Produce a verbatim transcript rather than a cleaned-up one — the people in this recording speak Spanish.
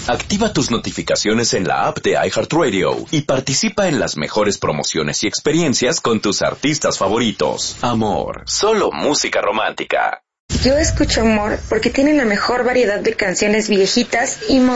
Activa tus notificaciones en la app de iHeartRadio y participa en las mejores promociones y experiencias con tus artistas favoritos. Amor, solo música romántica. Yo escucho Amor porque tiene la mejor variedad de canciones viejitas y modernas.